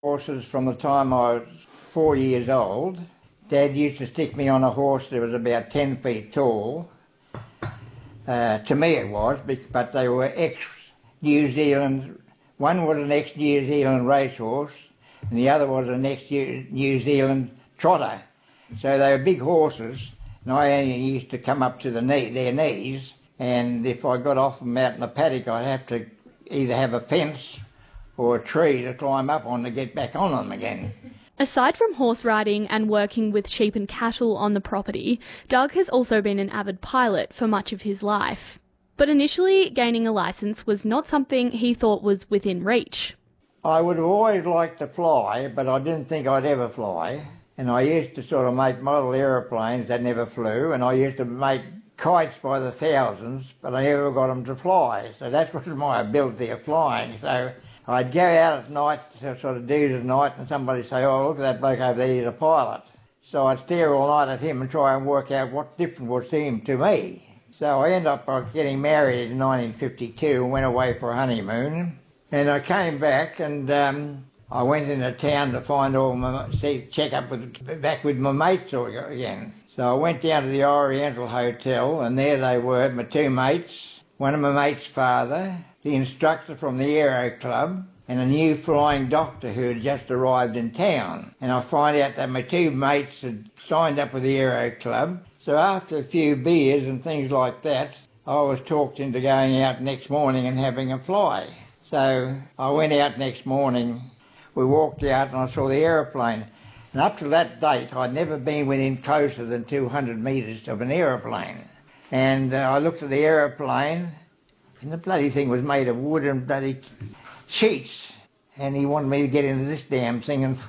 Horses from the time I was 4 years old. Dad used to stick me on a horse that was about 10 feet tall. To me it was, but they were ex-New Zealand. One was an ex-New Zealand racehorse and the other was an ex-New Zealand trotter. So they were big horses, and I only used to come up to their knees, and if I got off them out in the paddock, I'd have to either have a fence or a tree to climb up on to get back on them again. Aside from horse riding and working with sheep and cattle on the property, Doug has also been an avid pilot for much of his life. But initially, gaining a licence was not something he thought was within reach. I would have always liked to fly, but I didn't think I'd ever fly. And I used to sort of make model aeroplanes that never flew, and I used to make kites by the thousands, but I never got them to fly. So that was my ability of flying. So I'd go out at night, sort of do the night, and somebody say, "Oh, look at that bloke over there, he's a pilot." So I'd stare all night at him and try and work out what difference was to him to me. So I ended up getting married in 1952 and went away for a honeymoon. And I came back and I went into town to find check up back with my mates again. So I went down to the Oriental Hotel, and there they were, my two mates, one of my mates' father, the instructor from the Aero Club, and a new flying doctor who had just arrived in town. And I find out that my two mates had signed up with the Aero Club. So after a few beers and things like that, I was talked into going out next morning and having a fly. So I went out next morning. We walked out and I saw the aeroplane. And up to that date, I'd never been within closer than 200 metres of an aeroplane. And I looked at the aeroplane, and the bloody thing was made of wood and bloody sheets. And he wanted me to get into this damn thing. And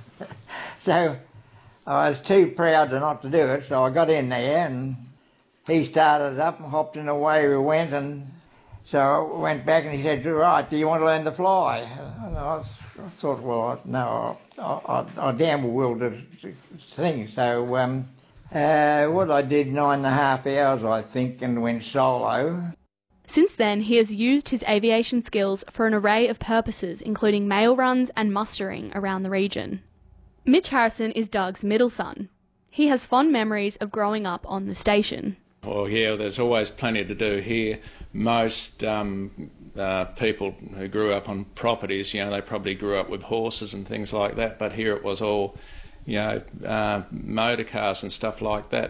so I was too proud not to do it, so I got in there, and he started it up and hopped in, away we went. And so I went back and he said, "Right, do you want to learn to fly?" And I thought, well, no, I damn well will do things. So what I did 9.5 hours, I think, and went solo. Since then, he has used his aviation skills for an array of purposes, including mail runs and mustering around the region. Mitch Harrison is Doug's middle son. He has fond memories of growing up on the station. Well, yeah, there's always plenty to do here. Most people who grew up on properties, they probably grew up with horses and things like that, but here it was all, motor cars and stuff like that.